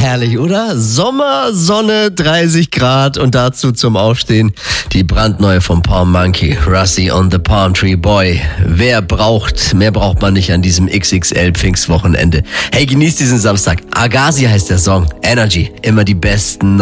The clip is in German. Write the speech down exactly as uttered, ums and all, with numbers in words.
herrlich, oder? Sommer, Sonne, dreißig Grad und dazu zum Aufstehen die brandneue vom Palm Monkey, Rusty on the Palm Tree Boy. Wer braucht, mehr braucht man nicht an diesem X X L Pfingstwochenende. Hey, genießt diesen Samstag. Agassi heißt der Song. Energy, immer die besten